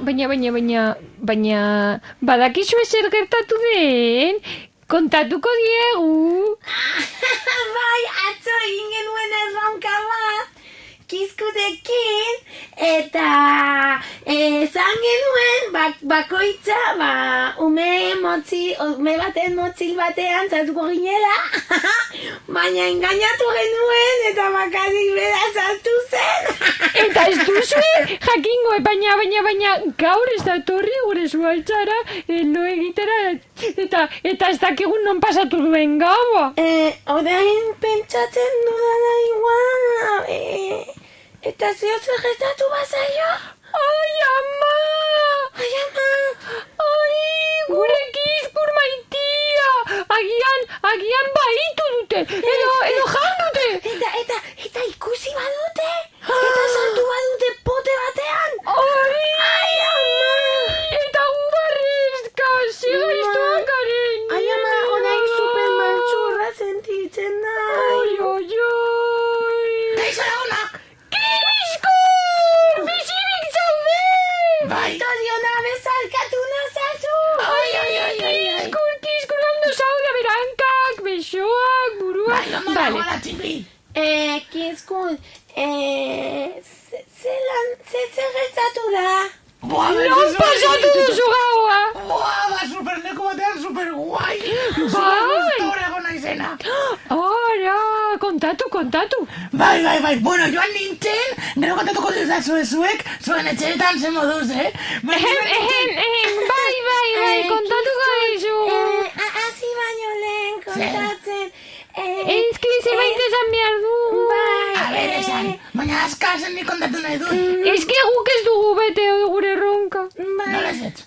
badakizu ezer gertatu den? Kontatuko diegu. Bai, atzo egin genuen erronka bat, Kiskurekin, eta esan genuen bakoitza, ume baten motzil batean sartuko ginela, baina engainatu genuen eta bakarrik bera sartu zen. Eta ez duzue, jakingo, baina gaur ez da torri gure zualtzara, lo egitera, eta ez dakigun non pasatu duen gaua. Orain pentsatzen dudana igual, eta zehotzer gertatu bazaio? Ai, ama! Gure Kiskur maitia! Agian baitu dute, edo jan dute! Eta ikusi badute? Eta saltu badute pote batean? Ai, eta gubarrezka, zigaztuak garen! Ai, ama, orain super maltsurra sentitzen da. Kaixo lagunak! Kiskur! Bizirik zaude! Bai! Toriona bezalkatu nazazu! Kiskur, ondo zaude, berankak, besoak, buruak... Bai, ondo dago la txipi! Kiskur, zer gertatu da? Non pasatu duzu gaua! Superneko batean super guai! Bai! Izena. Ara, kontatu. Bai. Bueno, joan nintzen, gero kontatuko duzazue zuek, zuen etxeetan zen moduz, Bai, kontatuko dizu. Hasi baino lehen kontatzen. Ez que zerbait esan behar du. Bai. A ber, esan, baina askazen ni kontatu nahi dut. Ez que guk ez dugu bete gure ronka. Nola ez?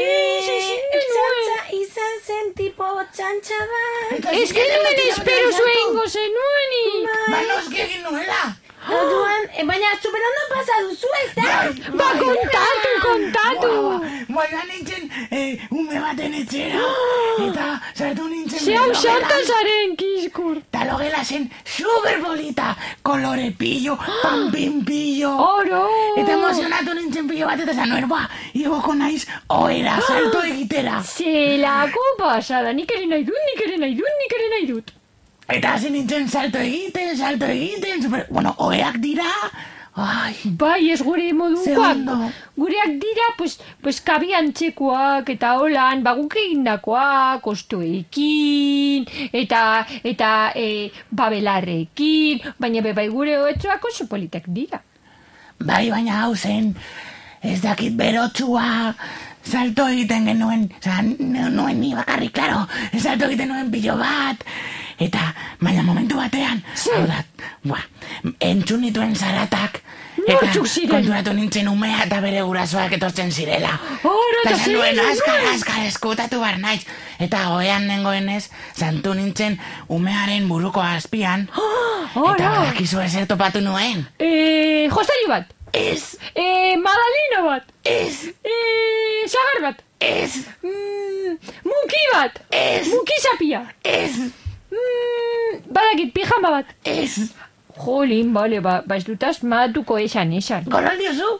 Izan zen tipo txantxa bat. Ez que nuen espero zuengo zenueni. Ba, noski egin nuela. Baina superondo pasa duzu, ez da? Ba, kontatu. Baina nintzen ume baten etxera. Eta sartu nintzen Ze hau sartan zaren, Kiskur. Ta logela zen super bolita. Kolore pillo, pampin pillo. Oro. Eta emozionatu nintzen pillo bat eta zanuen, igoko naiz oera, salto egitera. Zelako pasada, nik ere nahi dut. Eta hasi nintzen salto egiten, super... Bueno, oeak dira... Ai... Bai, ez gure modukoak. Gureak dira, pues kabian txekoak, eta holan, baguk egindakoak, kostoekin, eta babelarrekin, baina bai gure oetxoak oso politak dira. Bai, baina hau zen, ez dakit berotsua... Salto egiten genuen, nuen ni bakarrik, klaro, salto egiten nuen pilo bat, eta, baina momentu batean, hau da, entzun nituen zaratak, eta konturatu nintzen umea eta bere gurasoak etortzen zirela. Eta zan duen, askar, eskutatu bar naiz, eta goean nengoenez, zantu nintzen umearen buruko azpian, eta badakizu ezer topatu nuen. Jostailu bat. Ez. Magdalena bat. Ez. Sagar bat. Ez. Muki bat. Ez. Muki zapia. Ez. Badakit, pijama bat. Ez. Jolin, bale, ez dut asmatuko esan. Goral diozu?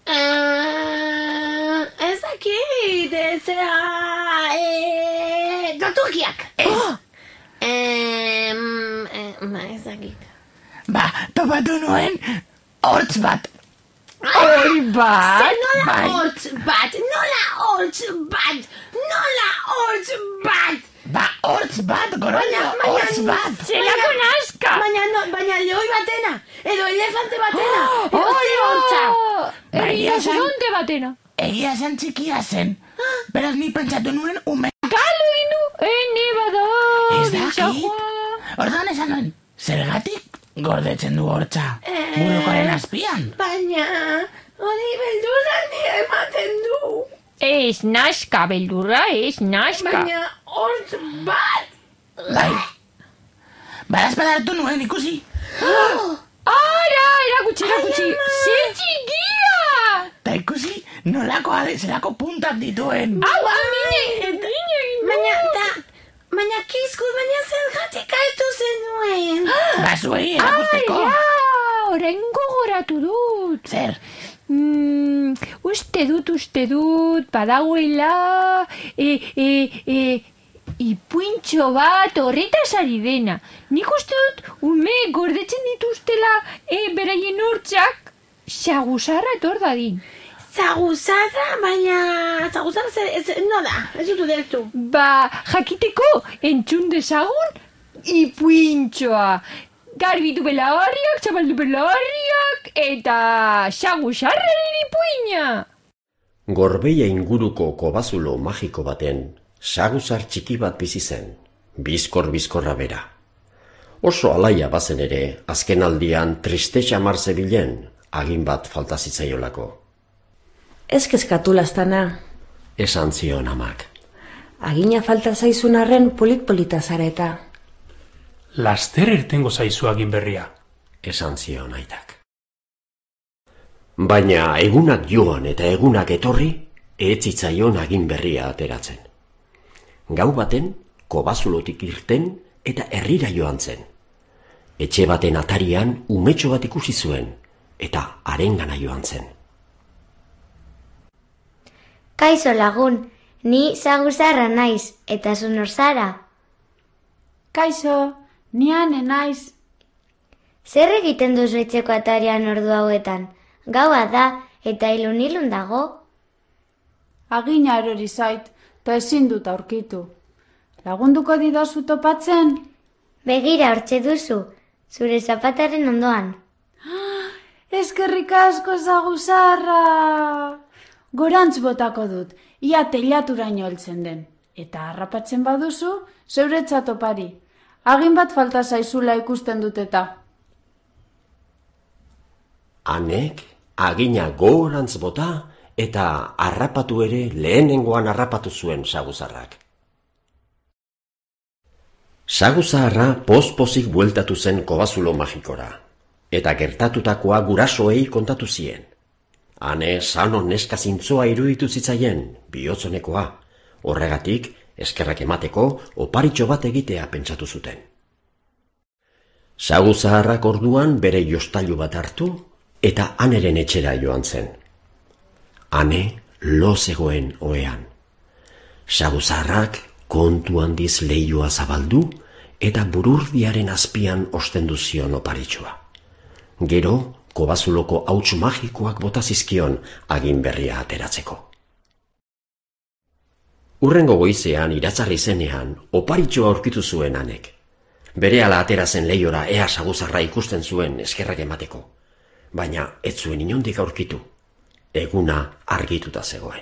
Ez dakit, Tortugiak. Ez. Ez dakit. Ba, topatu nuen hortz bat. Hori bat? Nola hortz bat? Ba, hortz bat, Goronio, hortz bat. Zelako naska. Baina lehoi batena, edo elefante batena, edo hortza. Elefante batena. Egia zen txikia zen. Beraz ni pentsatu nuen ume. Galdu gindu, ene bada. Ez dakit. Orduan esan nuen, zergatik gordetzen du hortza burukoaren azpian. Baina, hori beldurra nire ematen du. Ez naska, beldurra, ez naska. Baina, hortz bat. Bai. Barazpadartu nuen ikusi. Ara, erakutsi. Ze txikia! Ta ikusi nolako zelako puntak dituen. Baina Kiskur, baina zergatik hartu zenuen. Ba, zuei erakusteko. Orain gogoratu dut. Zer? Uste uste dut, badagoela, ipuintxo bat horretaz ari dena. Nik uste dut, ume gordetzen dituztela beraien hortzak, saguzarra etor dadin. Zaguzarra, baina... Zaguzarra nola, ez dut udertu. Ba, jakiteko, entzun dezagun, ipuintxoa. Garbitu belarriak, zabaldu belarriak, eta saguzarraren ipuina. Gorbeia inguruko kobazulo magiko baten, saguzar txiki bat bizi zen, bizkorra bera. Oso alaia bazen ere, azken aldian triste xamar zebilen, agin bat falta zitzaiolako. Ez kezkatu lastana, Esan zion amak. agina falta zaizun arren polit-polita zara eta. Laster irtengo zaizu agin berria. Esan zion aitak. Baina egunak joan eta egunak etorri, ez zitzaion agin berria ateratzen. Gau baten, kobazulotik irten eta herrira joan zen. Etxe baten atarian umetxo bat ikusi zuen, eta harengana joan zen. Kaixo lagun, ni saguzarra naiz, eta zu nor zara? Kaixo, ni Ane naiz. Zer egiten duzu etxeko atarian ordu hauetan? Gaua da, eta ilun dago? Agina erori zait, eta ezin dut aurkitu. Lagunduko didazu topatzen? Begira hortxe duzu, zure zapataren ondoan. Eskerrik asko saguzarra! Gorantz botako dut, ia teilaturaino heltzen den. Eta harrapatzen baduzu, zeuretzat opari. Agin bat falta zaizula ikusten dut eta. Anek agina gorantz bota eta harrapatu ere lehenengoan harrapatu zuen saguzarrak. Saguzarra poz-pozik bueltatu zen kobazulo magikora, eta gertatutakoa gurasoei kontatu zien. Ane sano neska zintzoa iruditu zitzaien, bihotzonekoa, horregatik eskerrak emateko oparitxo bat egitea pentsatu zuten. Saguzarrak orduan bere jostailu bat hartu, eta Aneren etxera joan zen. Ane lo zegoen ohean. Saguzarrak kontu handiz leioa zabaldu eta bururdiaren azpian ostendu zion oparitxoa. Gero, kobazuloko hauts magikoak bota zizkion agin berria ateratzeko. Hurrengo goizean iratzarri zenean, oparitxoa aurkitu zuen Anek. Berehala atera zen leiora ea saguzarra ikusten zuen eskerrak emateko, baina ez zuen inondik aurkitu. Eguna argituta zegoen.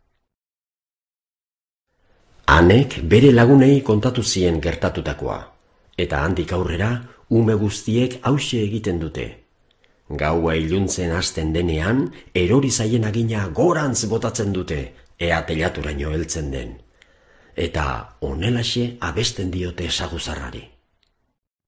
Anek bere lagunei kontatu zien gertatutakoa, eta handik aurrera ume guztiek hauxe egiten dute. Gaua iluntzen hasten denean, erori zaien agina gorantz botatzen dute, ea telaturaino heltzen den. Eta honelaxe abesten diote saguzarrari.